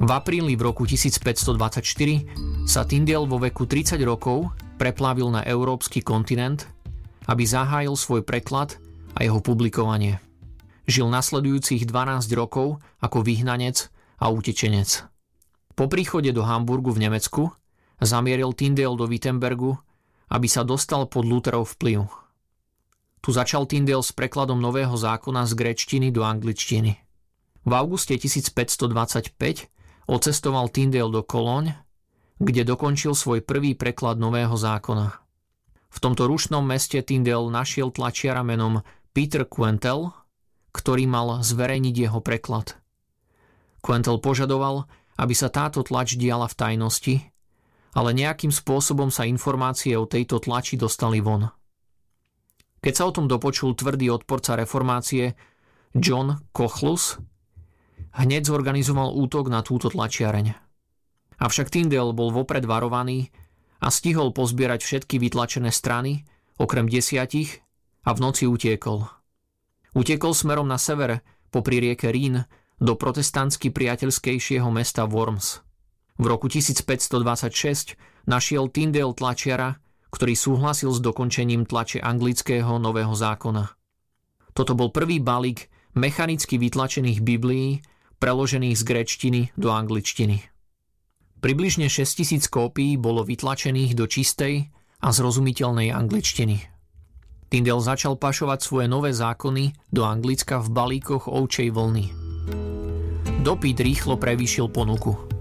V apríli v roku 1524 sa Tyndale vo veku 30 rokov preplávil na európsky kontinent, aby zahájil svoj preklad a jeho publikovanie. Žil nasledujúcich 12 rokov ako vyhnanec a utečenec. Po príchode do Hamburgu v Nemecku zamieril Tyndale do Wittenbergu, aby sa dostal pod Lutherov vplyv. Tu začal Tyndale s prekladom Nového zákona z gréčtiny do angličtiny. V auguste 1525 odcestoval Tyndale do Cologne, kde dokončil svoj prvý preklad Nového zákona. V tomto rušnom meste Tyndale našiel tlačiara menom Peter Quentel, ktorý mal zverejniť jeho preklad. Quentel požadoval, aby sa táto tlač diala v tajnosti, ale nejakým spôsobom sa informácie o tejto tlači dostali von. Keď sa o tom dopočul tvrdý odporca reformácie John Cochlus, hneď zorganizoval útok na túto tlačiareň. Avšak Tyndale bol vopred varovaný a stihol pozbierať všetky vytlačené strany, okrem 10, a v noci utiekol. Utiekol smerom na sever, popri rieke Rín, do protestantsky priateľskejšieho mesta Worms. V roku 1526 našiel Tyndale tlačiara, ktorý súhlasil s dokončením tlače anglického Nového zákona. Toto bol prvý balík mechanicky vytlačených Biblií, preložených z gréčtiny do angličtiny. Približne 6000 kópií bolo vytlačených do čistej a zrozumiteľnej angličtiny. Tyndale začal pašovať svoje nové zákony do Anglicka v balíkoch ovčej vlny. Dopyt rýchlo prevýšil ponuku.